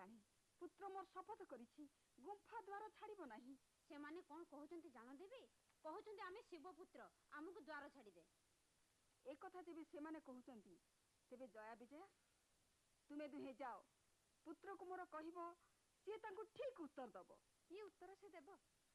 गलानी पुत्र मोर शपथ करिछि गुंफा द्वार छाड़िबो नाही। से माने कोन कहउचंती जानो देबी कहउचंती आमे शिव पुत्र हमकु द्वार छाड़ी दे। ए कथा जेबे से माने कहउचंती तेबे जया विजया तुमे दुहे जाओ पुत्र को मोर कहबो से तांको ठीक उत्तर दबो। ये उत्तर से देबो